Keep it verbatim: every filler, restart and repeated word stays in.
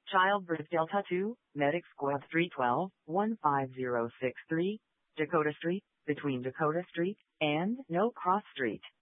Childbirth Delta two, Medic Squad three twelve, one five zero six three, Dakota Street, between Dakota Street and No Cross Street.